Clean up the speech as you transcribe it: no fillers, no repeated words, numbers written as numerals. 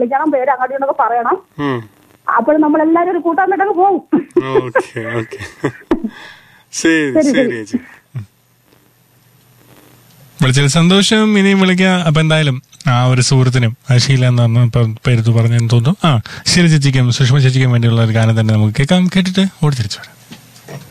വിളിക്കണം, പേര് അങ്ങോട്ടും ഇങ്ങോട്ടൊക്കെ പറയണം. അപ്പോൾ നമ്മളെല്ലാരും ഒരു കൂട്ടാൻ പോകും. വിളിച്ചത് സന്തോഷം. ഇനിയും വിളിക്കാം. അപ്പൊ എന്തായാലും ആ ഒരു സുഹൃത്തിനും ഷീല എന്ന് പേര് പറഞ്ഞെന്ന് തോന്നുന്നു. ശരി ചേച്ചിക്കും സുഷമ ചേച്ചിക്കും വേണ്ടിയുള്ള ഒരു ഗാനം തന്നെ നമുക്ക് കേൾക്കാം. കേട്ടിട്ട് ഓടി തിരിച്ചു വരാം.